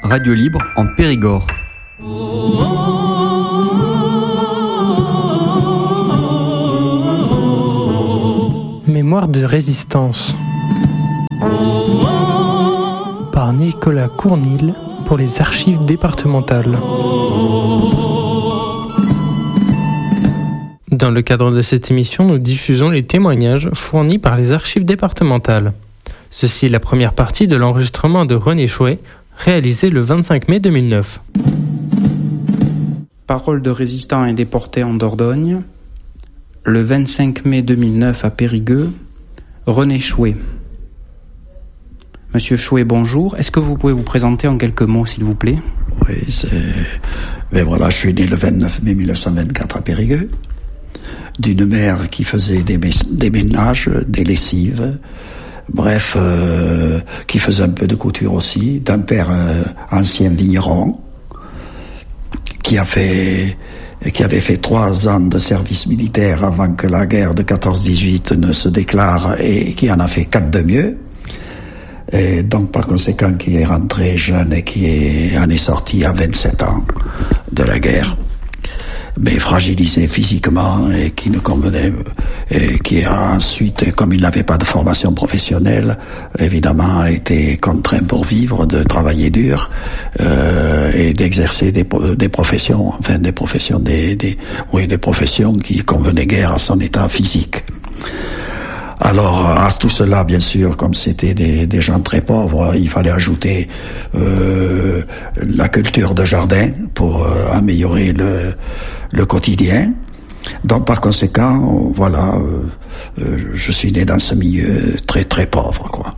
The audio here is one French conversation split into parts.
radio libre en Périgord. Mémoire de résistance par Nicolas Cournil pour les archives départementales. Dans le cadre de cette émission, nous diffusons les témoignages fournis par les archives départementales. Ceci est la première partie de l'enregistrement de René Chouet, réalisé le 25 mai 2009. Paroles de résistants et déportés en Dordogne, le 25 mai 2009 à Périgueux, René Chouet. Monsieur Chouet, bonjour. Est-ce que vous pouvez vous présenter en quelques mots, s'il vous plaît ? Oui, ben voilà, je suis né le 29 mai 1924 à Périgueux, d'une mère qui faisait des ménages, des lessives, bref, qui faisait un peu de couture aussi, d'un père ancien vigneron, qui avait fait 3 ans de service militaire avant que la guerre de 14-18 ne se déclare et qui en a fait 4 de mieux. Et donc, par conséquent, qui est rentré jeune et qui en est sorti à 27 ans de la guerre, mais fragilisé physiquement et qui ne convenait, et qui a ensuite, comme il n'avait pas de formation professionnelle, évidemment a été contraint pour vivre de travailler dur et d'exercer des professions, enfin des professions, des professions qui convenaient guère à son état physique. Alors, à tout cela, bien sûr, comme c'était des gens très pauvres, il fallait ajouter la culture de jardin pour améliorer le quotidien. Donc, par conséquent, voilà, je suis né dans ce milieu très très pauvre, quoi.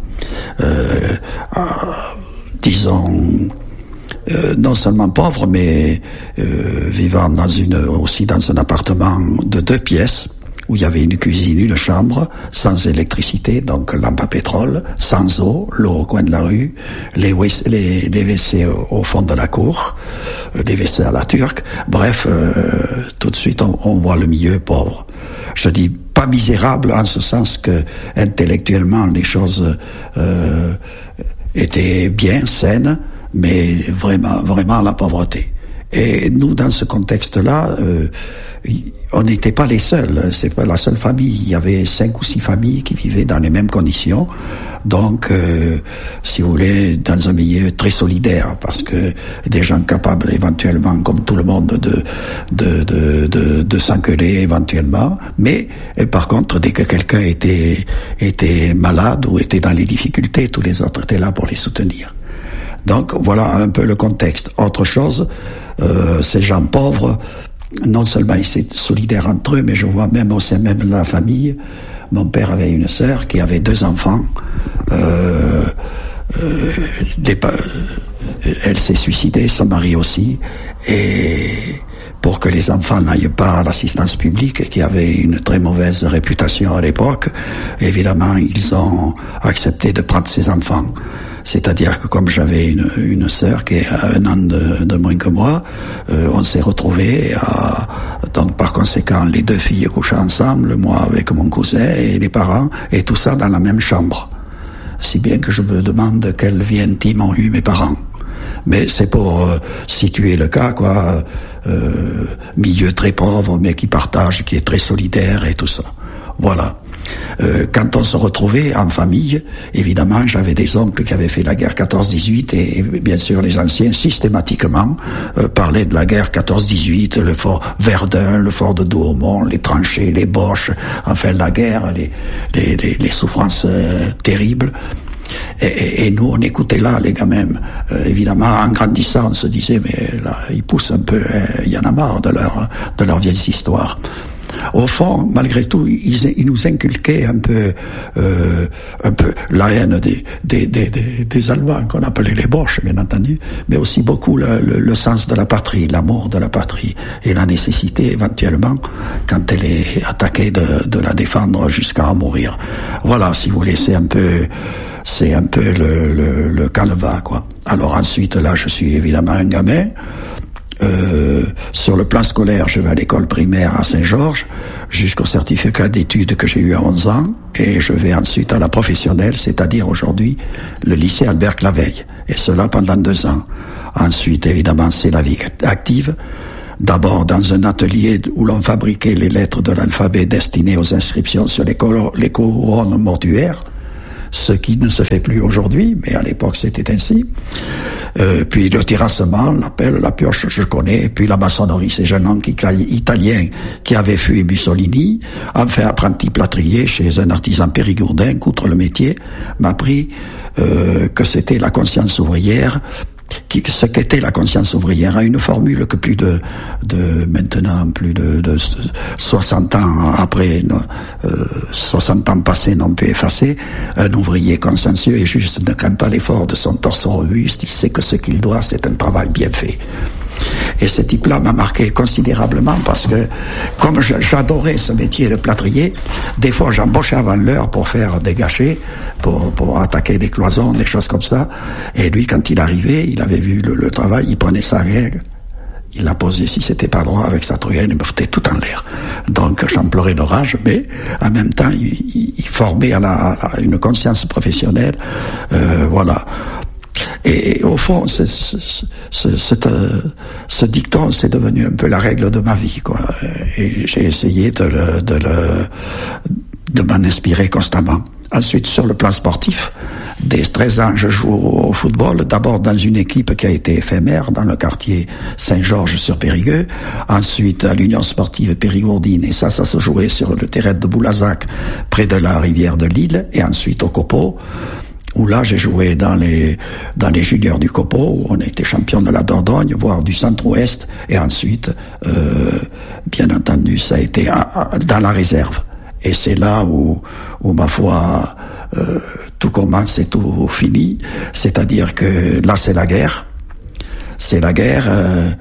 Disons, non seulement pauvre, mais vivant aussi dans un appartement de 2 pièces, où il y avait une cuisine, une chambre, sans électricité, donc lampe à pétrole, sans eau, l'eau au coin de la rue, des WC au fond de la cour, des WC à la turque. Bref, tout de suite, on voit le milieu pauvre. Je dis pas misérable en ce sens que intellectuellement les choses étaient bien saines, mais vraiment la pauvreté. Et nous, dans ce contexte-là, on n'était pas les seuls, c'est pas la seule famille. Il y avait 5 ou 6 familles qui vivaient dans les mêmes conditions. Donc, si vous voulez, dans un milieu très solidaire, parce que des gens capables éventuellement, comme tout le monde, de s'engueuler éventuellement. Mais, par contre, dès que quelqu'un était malade ou était dans les difficultés, tous les autres étaient là pour les soutenir. Donc, voilà un peu le contexte. Autre chose, ces gens pauvres, non seulement ils étaient solidaires entre eux, mais je vois même au sein même de la famille, mon père avait une sœur qui avait 2 enfants. Elle s'est suicidée, son mari aussi, et pour que les enfants n'aillent pas à l'assistance publique, qui avait une très mauvaise réputation à l'époque, évidemment, ils ont accepté de prendre ces enfants. C'est-à-dire que comme j'avais une sœur qui est à 1 an de moins que moi, on s'est retrouvés donc par conséquent les 2 filles couchaient ensemble, moi avec mon cousin et les parents, et tout ça dans la même chambre. Si bien que je me demande quelle vie intime ont eu mes parents. Mais c'est pour situer le cas, quoi. Milieu très pauvre, mais qui partage, qui est très solidaire et tout ça. Voilà. Quand on se retrouvait en famille, évidemment, j'avais des oncles qui avaient fait la guerre 14-18 et bien sûr les anciens systématiquement parlaient de la guerre 14-18, le fort Verdun, le fort de Douaumont, les tranchées, les boches, enfin la guerre, les souffrances terribles. Et nous, on écoutait là, les gamins. Évidemment, en grandissant, on se disait, mais là, ils poussent un peu, il y en a marre de leurs vieilles histoires. Au fond, malgré tout, ils nous inculquaient un peu la haine des Allemands, qu'on appelait les Boches, bien entendu, mais aussi beaucoup le sens de la patrie, l'amour de la patrie, et la nécessité, éventuellement, quand elle est attaquée, de la défendre jusqu'à en mourir. Voilà, si vous voulez, c'est un peu le canevas, quoi. Alors ensuite, là, je suis évidemment un gamin. Sur le plan scolaire, je vais à l'école primaire à Saint-Georges jusqu'au certificat d'études que j'ai eu à 11 ans, et je vais ensuite à la professionnelle, c'est-à-dire aujourd'hui le lycée Albert Claveille, et cela pendant 2 ans. Ensuite, évidemment, c'est la vie active. D'abord dans un atelier où l'on fabriquait les lettres de l'alphabet destinées aux inscriptions sur les couronnes mortuaires, ce qui ne se fait plus aujourd'hui, mais à l'époque c'était ainsi. Puis le terrassement, la pelle, la pioche, je connais, puis la maçonnerie, c'est un oncle italien qui avait fui Mussolini, enfin apprenti plâtrier chez un artisan périgourdin, outre le métier, m'a appris que c'était la conscience ouvrière, ce qu'était la conscience ouvrière, a une formule que plus de 60 ans après, 60 ans passés n'ont pu effacer. Un ouvrier consciencieux et juste ne craint pas l'effort de son torse robuste, il sait que ce qu'il doit, c'est un travail bien fait. Et ce type-là m'a marqué considérablement parce que, comme j'adorais ce métier de plâtrier, des fois j'embauchais avant l'heure pour faire des gâchets, pour attaquer des cloisons, des choses comme ça. Et lui, quand il arrivait, il avait vu le travail, il prenait sa règle, il la posait si c'était pas droit avec sa truelle, il me foutait tout en l'air. Donc j'en pleurais de rage, mais en même temps, il formait à une conscience professionnelle, voilà. Et au fond, ce dicton, c'est devenu un peu la règle de ma vie, quoi. Et j'ai essayé de m'en inspirer constamment. Ensuite, sur le plan sportif, dès 13 ans, je joue au football, d'abord dans une équipe qui a été éphémère, dans le quartier Saint-Georges-sur-Périgueux, ensuite à l'Union sportive périgourdine, et ça se jouait sur le terrain de Boulazac, près de la rivière de Lille, et ensuite au Copeau, où là j'ai joué dans les juniors du Copeau, où on a été champion de la Dordogne, voire du Centre-Ouest, et ensuite, bien entendu, ça a été dans la réserve. Et c'est là où ma foi, tout commence et tout finit. C'est-à-dire que là, c'est la guerre. C'est la guerre.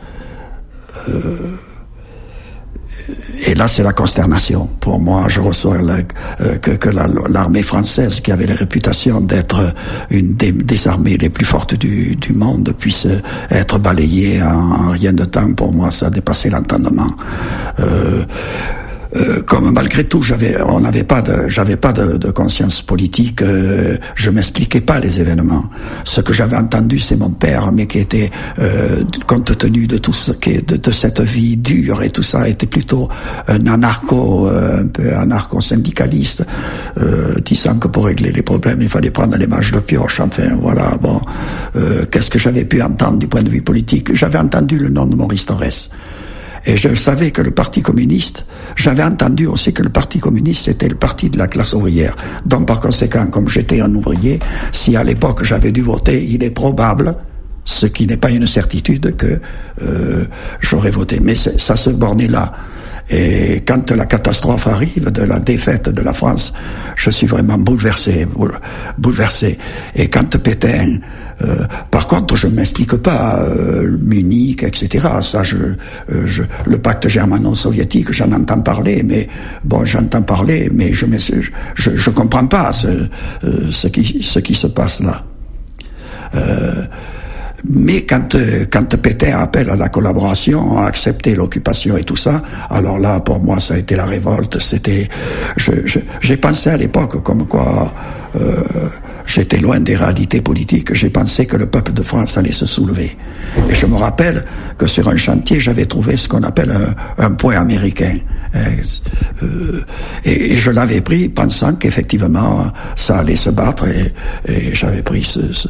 Et là, c'est la consternation. Pour moi, je reçois que l'armée française, qui avait la réputation d'être une des armées les plus fortes du monde, puisse être balayée en rien de temps. Pour moi, ça a dépassé l'entendement. Comme malgré tout, j'avais pas de conscience politique, je m'expliquais pas les événements. Ce que j'avais entendu, c'est mon père, mais qui était, compte tenu de tout ce qui est de cette vie dure et tout ça, était plutôt un peu anarcho-syndicaliste, disant que pour régler les problèmes, il fallait prendre les manches de pioche. Enfin, voilà, bon. Qu'est-ce que j'avais pu entendre du point de vue politique? J'avais entendu le nom de Maurice Thorez. Et je savais que le Parti communiste, j'avais entendu aussi que le Parti communiste c'était le parti de la classe ouvrière. Donc par conséquent, comme j'étais un ouvrier, si à l'époque j'avais dû voter, il est probable, ce qui n'est pas une certitude, que j'aurais voté. Mais ça se bornait là. Et quand la catastrophe arrive de la défaite de la France, je suis vraiment bouleversé. Et quand Pétain, par contre, je ne m'explique pas Munich, etc. Ça, le pacte germano-soviétique, j'en entends parler, mais bon, je comprends pas ce qui se passe là. Mais quand Pétain appelle à la collaboration, à accepter l'occupation et tout ça, alors là, pour moi, ça a été la révolte. J'ai pensé à l'époque comme quoi j'étais loin des réalités politiques. J'ai pensé que le peuple de France allait se soulever. Et je me rappelle que sur un chantier, j'avais trouvé ce qu'on appelle un point américain. Et je l'avais pris pensant qu'effectivement, ça allait se battre. Et j'avais pris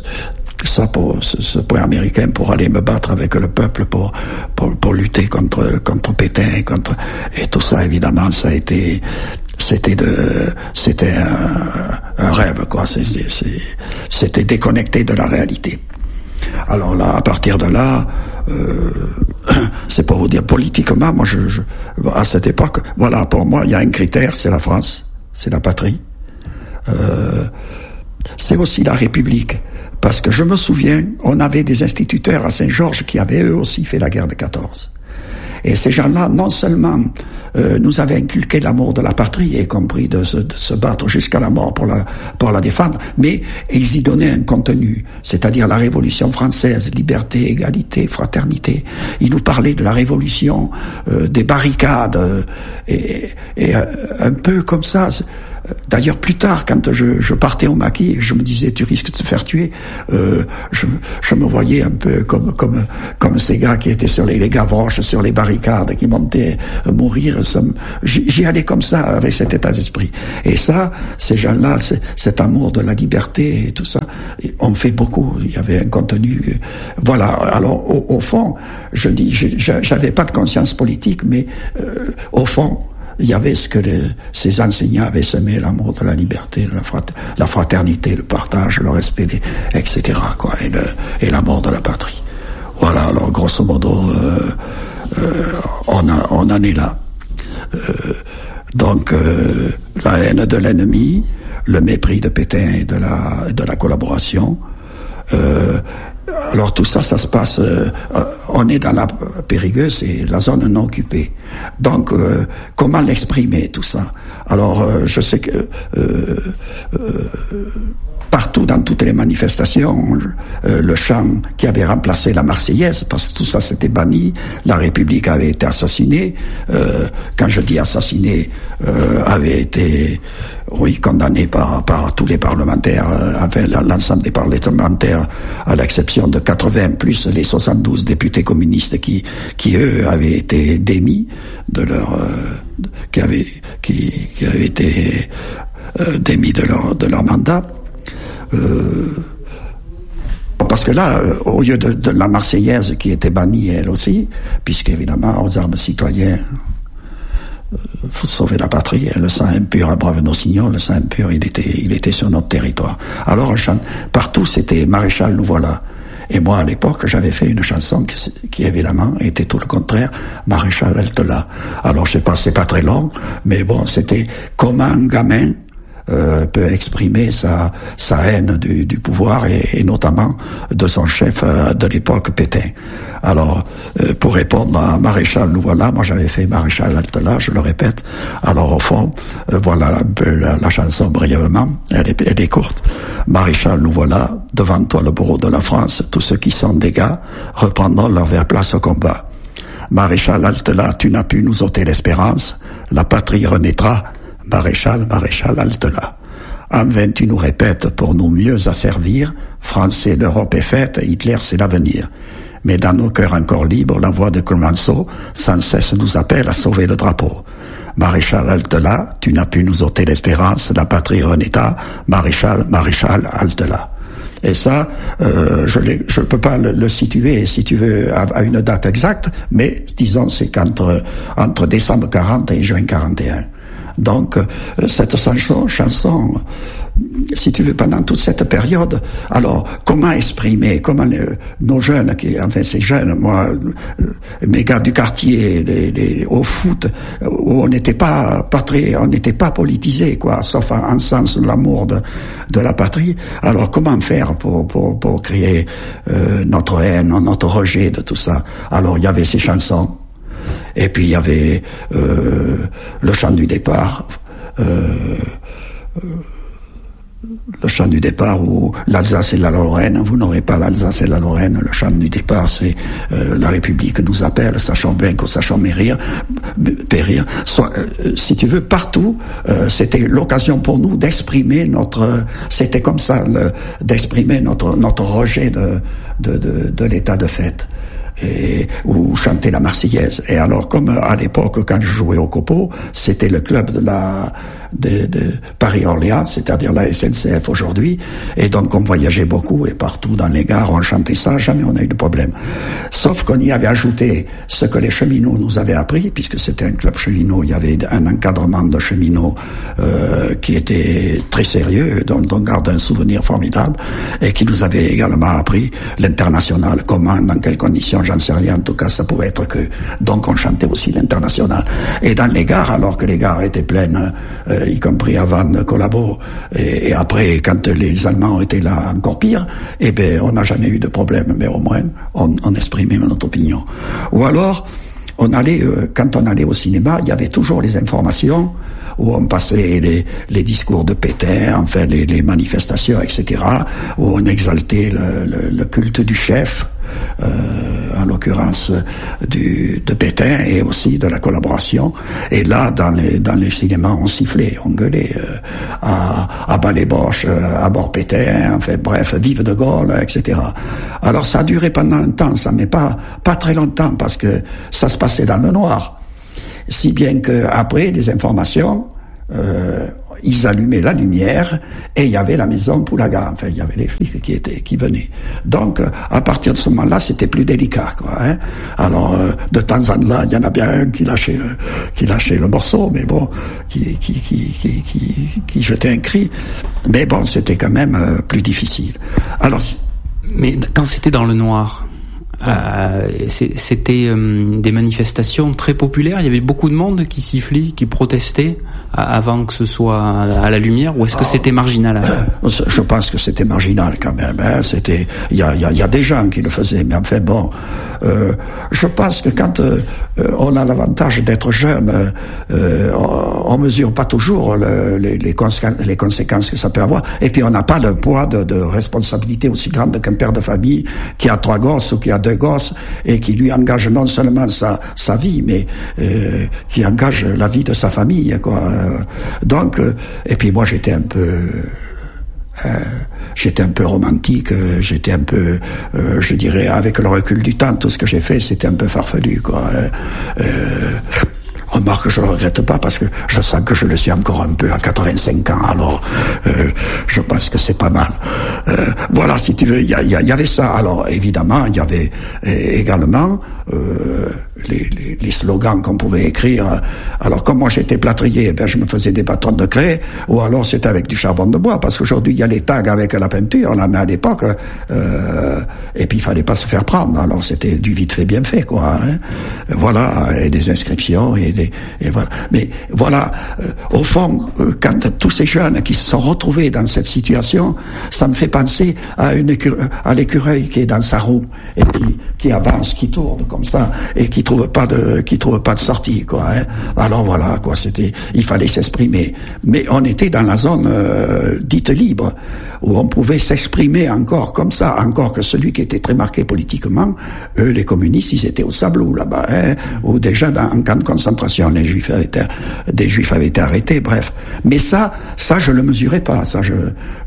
ce point américain pour aller me battre avec le peuple pour lutter contre Pétain et tout ça. Évidemment, c'était un rêve, quoi. C'était déconnecté de la réalité. Alors là, à partir de là, c'est pour vous dire, politiquement, moi, à cette époque, voilà, pour moi, il y a un critère, c'est la France, c'est la patrie, c'est aussi la République. Parce que je me souviens, on avait des instituteurs à Saint-Georges qui avaient eux aussi fait la guerre de 14. Et ces gens-là, non seulement nous avait inculqué l'amour de la patrie, y compris de se battre jusqu'à la mort pour la défendre, mais ils y donnaient un contenu, c'est-à-dire la Révolution française, liberté, égalité, fraternité. Ils nous parlaient de la Révolution, des barricades, et un peu comme ça. D'ailleurs, plus tard, quand je partais au maquis, je me disais, tu risques de te faire tuer. Je me voyais un peu comme ces gars qui étaient sur les gavroches, sur les barricades, qui montaient mourir. J'y allais comme ça, avec cet état d'esprit. Et ça, ces gens-là, cet amour de la liberté et tout ça, on fait beaucoup. Il y avait un contenu. Voilà. Alors, au fond, je dis, j'avais pas de conscience politique, mais au fond, il y avait ce que ces enseignants avaient semé, l'amour de la liberté, la fraternité, le partage, le respect, etc., quoi, et l'amour de la patrie. Voilà, alors grosso modo, on en est là. Donc, la haine de l'ennemi, le mépris de Pétain et de la collaboration. Alors tout ça, ça se passe. On est dans la Périgueux, c'est la zone non occupée. Donc, comment l'exprimer tout ça? Alors, je sais que partout dans toutes les manifestations, le chant qui avait remplacé la Marseillaise, parce que tout ça s'était banni, la République avait été assassinée. Quand je dis assassinée, avait été, oui, condamnée par tous les parlementaires, enfin l'ensemble des parlementaires, à l'exception de 80 plus les 72 députés communistes qui eux avaient été démis de leur, qui avaient été démis de leur mandat. Parce que là, au lieu de la Marseillaise qui était bannie elle aussi, puisqu'évidemment aux armes citoyennes, faut sauver la patrie, le sang impur abreuve nos signaux, le sang impur il était sur notre territoire. Alors on chante, partout c'était Maréchal nous voilà. Et moi à l'époque j'avais fait une chanson qui évidemment était tout le contraire, Maréchal halte là. Alors je sais pas, c'est pas très long, mais bon, c'était comment un gamin peut exprimer sa haine du pouvoir et notamment de son chef de l'époque, Pétain. Alors, pour répondre à Maréchal nous voilà, moi j'avais fait Maréchal halte là, je le répète. Alors au fond, voilà un peu la chanson brièvement, elle est courte. Maréchal nous voilà, devant toi le bourreau de la France, tous ceux qui sont des gars reprendront leur vers place au combat. Maréchal halte là, tu n'as pu nous ôter l'espérance, la patrie renaîtra. Maréchal, halte là. En vain tu nous répètes pour nous mieux asservir, Français, l'Europe est faite, Hitler c'est l'avenir. Mais dans nos cœurs encore libres, la voix de Clemenceau sans cesse nous appelle à sauver le drapeau. Maréchal, halte là, tu n'as pu nous ôter l'espérance, la patrie renaîtra, Maréchal, halte là. Et ça, je peux pas le situer, si tu veux, à une date exacte, mais disons c'est entre décembre 40 et juin 41. Donc, cette chanson, si tu veux, pendant toute cette période, alors, comment exprimer, comment nos jeunes, ces jeunes, moi, mes gars du quartier, au foot, où on n'était pas politisés, quoi, sauf en sens de l'amour de la patrie. Alors, comment faire pour créer notre haine, notre rejet de tout ça? Alors, il y avait ces chansons. Et puis il y avait le chant du départ, où l'Alsace et la Lorraine, vous n'aurez pas l'Alsace et la Lorraine, le chant du départ, c'est la République nous appelle, sachant vaincre, sachant périr. Si tu veux, partout, c'était l'occasion pour nous d'exprimer c'était comme ça, d'exprimer notre rejet de l'état de fait. Ou chanter la Marseillaise. Et alors, comme à l'époque, quand je jouais au Copo, c'était le club de Paris-Orléans, c'est-à-dire la SNCF aujourd'hui, et donc on voyageait beaucoup, et partout dans les gares, on chantait ça, jamais on a eu de problème. Sauf qu'on y avait ajouté ce que les cheminots nous avaient appris, puisque c'était un club cheminot, il y avait un encadrement de cheminots qui était très sérieux, dont on garde un souvenir formidable, et qui nous avait également appris l'international, comment, dans quelles conditions, j'en sais rien, en tout cas ça pouvait être que. Donc on chantait aussi l'international. Et dans les gares, alors que les gares étaient pleines, y compris avant Collabo, et après, quand les Allemands étaient là encore pire, eh ben on n'a jamais eu de problème, mais au moins on exprimait notre opinion. Ou alors, quand on allait au cinéma, il y avait toujours les informations où on passait les discours de Pétain, enfin les manifestations, etc., où on exaltait le culte du chef, en l'occurrence de Pétain, et aussi de la collaboration. Et là, dans les cinémas, on sifflait, on gueulait à bas les Boches, à mort Pétain, enfin bref, vive de Gaulle, etc. Alors ça a duré pendant un temps, ça, mais pas très longtemps, parce que ça se passait dans le noir. Si bien que après les informations, ils allumaient la lumière et il y avait la maison Poulaga. Enfin, il y avait les flics qui venaient. Donc, à partir de ce moment-là, c'était plus délicat, quoi. Hein. Alors, de temps en temps, il y en a bien un qui lâchait le morceau, mais bon, qui jetait un cri. Mais bon, c'était quand même plus difficile. Alors, mais quand c'était dans le noir, c'était des manifestations très populaires. Il y avait beaucoup de monde qui sifflait, qui protestait avant que ce soit à la lumière, ou est-ce que c'était marginal? Je pense que c'était marginal quand même. Hein. Il y a des gens qui le faisaient, mais enfin bon, je pense que quand on a l'avantage d'être jeune, on mesure pas toujours les conséquences que ça peut avoir, et puis on n'a pas le poids de responsabilité aussi grande qu'un père de famille qui a 3 gosses ou qui a 2 gosses et qui lui engage non seulement sa vie, mais qui engage la vie de sa famille, quoi. Donc, et puis moi j'étais un peu romantique, j'étais un peu, je dirais, avec le recul du temps, tout ce que j'ai fait, c'était un peu farfelu, quoi. Remarque, je le regrette pas parce que je sens que je le suis encore un peu à 85 ans, alors je pense que c'est pas mal. Voilà, si tu veux, il y avait ça. Alors évidemment, il y avait également les slogans qu'on pouvait écrire. Alors comme moi j'étais plâtrier, je me faisais des bâtons de craie, ou alors c'était avec du charbon de bois, parce qu'aujourd'hui il y a les tags avec la peinture, là, mais à l'époque, et puis il fallait pas se faire prendre. Alors c'était du vite fait bien fait, quoi. Hein. Voilà, et des inscriptions et voilà. Mais voilà, au fond, quand tous ces jeunes qui se sont retrouvés dans cette situation, ça me fait penser à l'écureuil qui est dans sa roue et qui avance, qui tourne comme ça et qui trouve pas de sortie, quoi. Hein. Alors voilà, quoi. Il fallait s'exprimer, mais on était dans la zone dite libre où on pouvait s'exprimer encore comme ça, encore que celui qui était très marqué politiquement, eux, les communistes, ils étaient au Sablou là-bas, hein, ou déjà en camp de concentration. Des Juifs avaient été arrêtés, bref. Mais ça, je le mesurais pas. Ça, je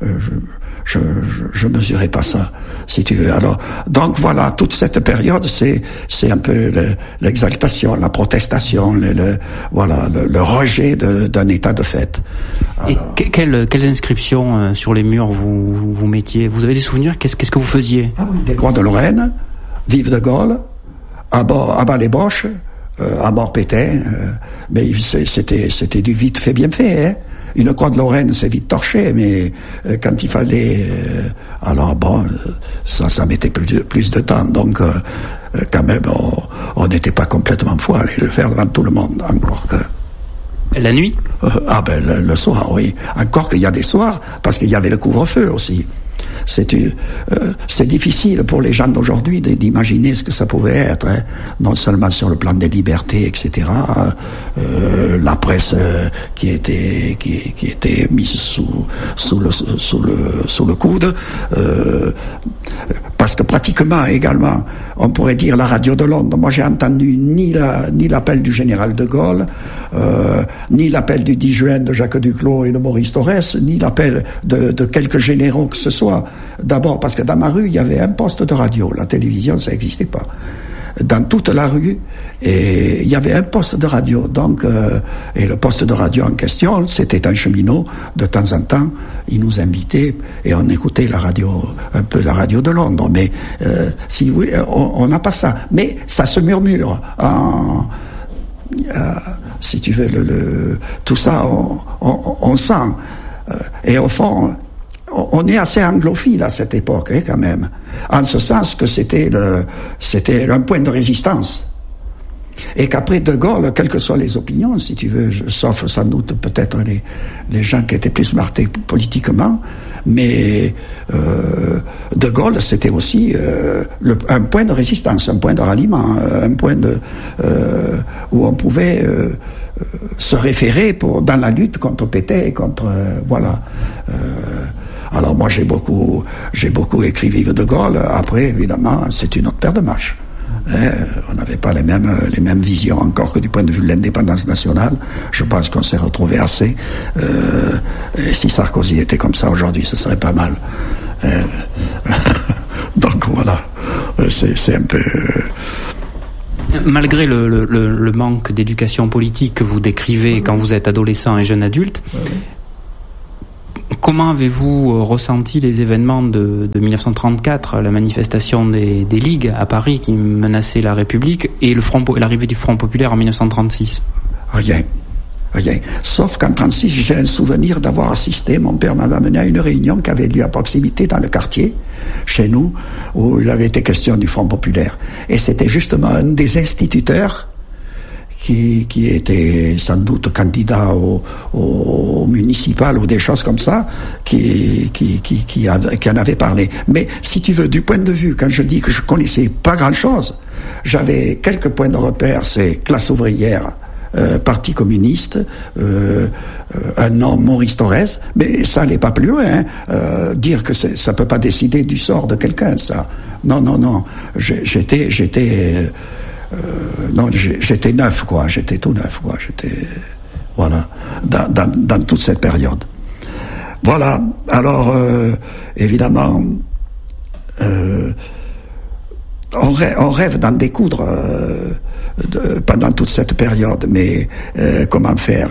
mesurais pas ça, si tu veux. Alors, donc voilà, toute cette période, c'est un peu l'exaltation, la protestation, le rejet d'un état de fait. Alors, et quelles inscriptions sur les murs vous mettiez? Vous avez des souvenirs? Qu'est-ce que vous faisiez? Ah oui, des croix de Lorraine, vive de Gaulle, à bas les Boches, à mort Pétain, mais c'était du vite fait bien fait, hein. Une croix de Lorraine, c'est vite torché, mais quand il fallait, alors bon, ça mettait plus de temps, donc quand même, on n'était pas complètement fou à aller le faire devant tout le monde, encore que. La nuit? Le soir, oui. Encore qu'il y a des soirs, parce qu'il y avait le couvre-feu aussi. C'est difficile pour les gens d'aujourd'hui d'imaginer ce que ça pouvait être, hein. Non seulement sur le plan des libertés, etc. La presse qui était mise sous le coude, parce que pratiquement également, on pourrait dire la radio de Londres. Moi, j'ai entendu ni l'appel du général de Gaulle, ni l'appel du 10 juin de Jacques Duclos et de Maurice Torres, ni l'appel de quelques généraux que ce soit. D'abord parce que dans ma rue, il y avait un poste de radio. La télévision, ça n'existait pas. Dans toute la rue, et il y avait un poste de radio. Donc, et le poste de radio en question, c'était un cheminot. De temps en temps, il nous invitait et on écoutait un peu la radio de Londres. Mais si vous voulez, on n'a pas ça. Mais ça se murmure. Si tu veux, tout ça, on sent. Et au fond, on est assez anglophile à cette époque, hein, quand même. En ce sens que c'était un point de résistance. Et qu'après De Gaulle, quelles que soient les opinions, si tu veux, sauf sans doute peut-être les gens qui étaient plus marqués politiquement, mais De Gaulle, c'était aussi un point de résistance, un point de ralliement, un point où on pouvait se référer dans la lutte contre Pétain, contre voilà. Alors moi j'ai beaucoup écrit Vive De Gaulle. Après évidemment c'est une autre paire de manches. On n'avait pas les mêmes visions encore que du point de vue de l'indépendance nationale. Je pense qu'on s'est retrouvé assez. Et si Sarkozy était comme ça aujourd'hui, ce serait pas mal. Donc voilà, c'est un peu. Malgré le manque d'éducation politique que vous décrivez quand vous êtes adolescent et jeune adulte, comment avez-vous ressenti les événements de 1934, la manifestation des ligues à Paris qui menaçaient la République et l'arrivée du Front populaire en 1936 ? Rien. Sauf qu'en 1936, j'ai un souvenir d'avoir assisté, mon père m'avait amené à une réunion qui avait lieu à proximité dans le quartier, chez nous, où il avait été question du Front populaire. Et c'était justement un des instituteurs qui était sans doute candidat au municipal ou des choses comme ça, qui en avait parlé. Mais si tu veux, du point de vue, quand je dis que je connaissais pas grand-chose, j'avais quelques points de repère, c'est classe ouvrière, Parti communiste, un nom Maurice Thorez, mais ça n'allait pas plus loin. Dire que ça peut pas décider du sort de quelqu'un, ça. Non. J'étais neuf, quoi. J'étais tout neuf, quoi. Voilà, dans toute cette période. Voilà. Alors, évidemment, on rêve d'en découdre pendant toute cette période, mais comment faire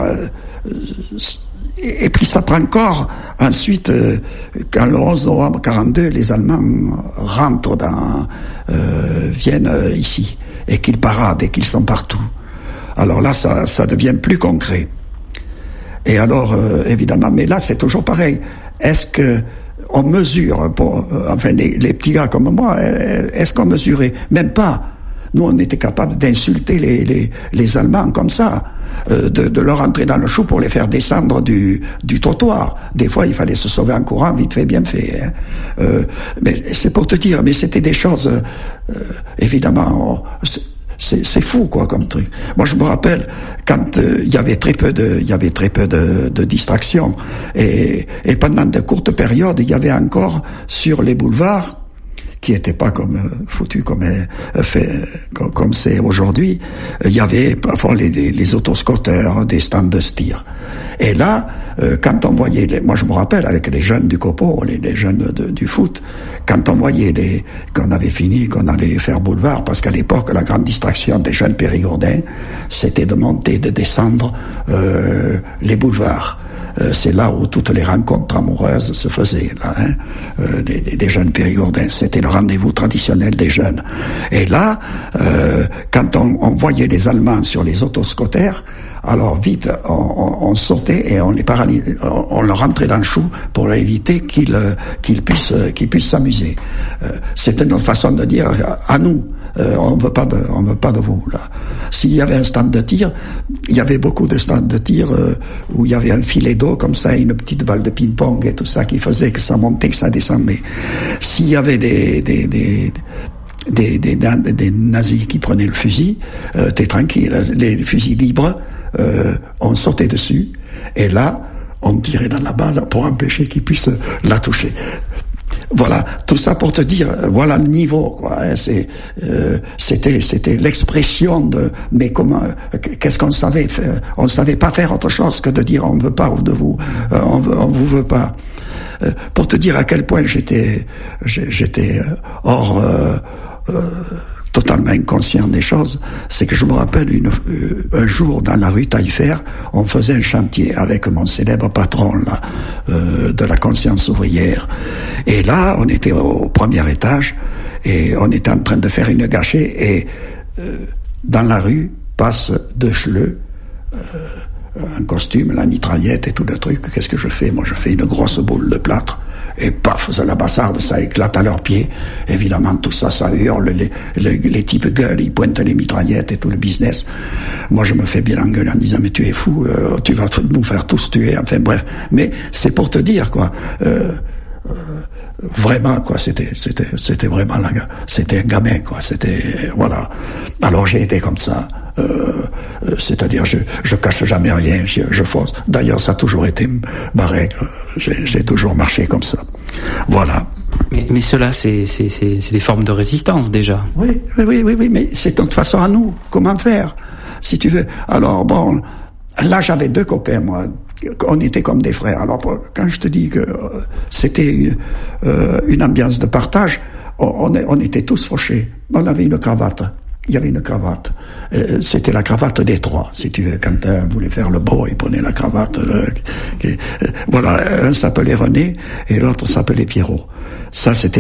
et puis ça prend corps ensuite quand le 11 novembre 42 les Allemands rentrent viennent ici et qu'ils paradent et qu'ils sont partout. Alors là ça devient plus concret. Et alors évidemment, mais là c'est toujours pareil. Est-ce que on mesure enfin les petits gars comme moi, est-ce qu'on mesurait? Même pas. Nous, on était capable d'insulter les Allemands comme ça, de leur entrer dans le chou pour les faire descendre du trottoir. Des fois, il fallait se sauver en courant, vite fait, bien fait. Mais c'est pour te dire, mais c'était des choses, évidemment, c'est fou, quoi, comme truc. Moi, je me rappelle quand il y avait très peu de distractions et pendant de courtes périodes, il y avait encore sur les boulevards, qui n'était pas foutu comme c'est aujourd'hui, il y avait parfois les autoscooters, des stands de tir. Et là, quand on voyait moi je me rappelle avec les jeunes du Copo, les jeunes du foot, quand on voyait qu'on avait fini, qu'on allait faire boulevard, parce qu'à l'époque la grande distraction des jeunes périgourdins, c'était de monter, de descendre les boulevards. C'est là où toutes les rencontres amoureuses se faisaient, là, des jeunes périgourdins. C'était le rendez-vous traditionnel des jeunes. Et là, quand on voyait les Allemands sur les autoscooters, alors vite, on sautait et on les paralysait, on leur rentrait dans le chou pour éviter qu'ils puissent s'amuser. C'était notre façon de dire à nous. On veut pas de vous, là. S'il y avait un stand de tir, il y avait beaucoup de stands de tir où il y avait un filet d'eau comme ça, une petite balle de ping-pong et tout ça qui faisait que ça montait, que ça descendait. S'il y avait des nazis qui prenaient le fusil, t'es tranquille, les fusils libres, on sautait dessus et là, on tirait dans la balle pour empêcher qu'ils puissent la toucher. Voilà, tout ça pour te dire, voilà le niveau, quoi. C'était l'expression mais comment, qu'est-ce qu'on savait faire? On savait pas faire autre chose que de dire on veut pas de vous, on vous veut pas. Pour te dire à quel point j'étais totalement inconscient des choses, c'est que je me rappelle un jour dans la rue Taillefer, on faisait un chantier avec mon célèbre patron là, de la conscience ouvrière. Et là, on était au premier étage et on était en train de faire une gâchée et dans la rue passe deux chleux, un costume, la mitraillette et tout le truc. Qu'est-ce que je fais? Moi, je fais une grosse boule de plâtre et paf, c'est la bassarde, ça éclate à leurs pieds. Évidemment, tout ça, ça hurle, les types gueulent, ils pointent les mitraillettes et tout le business. Moi, je me fais bien engueuler en disant, mais tu es fou, tu vas nous faire tous tuer, enfin bref. Mais c'est pour te dire, quoi, vraiment, quoi, c'était vraiment c'était un gamin, quoi, voilà. Alors j'ai été comme ça. C'est-à-dire je cache jamais rien, je fonce. D'ailleurs, ça a toujours été ma règle. J'ai toujours marché comme ça. Voilà. Mais cela, c'est des formes de résistance déjà. Oui, mais c'est notre façon à nous. Comment faire, si tu veux. Alors bon, là j'avais 2 copains, moi. On était comme des frères. Alors quand je te dis que c'était une ambiance de partage, on était tous fauchés. On avait une cravate. Il y avait une cravate. C'était la cravate des 3, si tu veux. Quand un voulait faire le beau, il prenait la cravate. Voilà, un s'appelait René et l'autre s'appelait Pierrot. Ça, c'était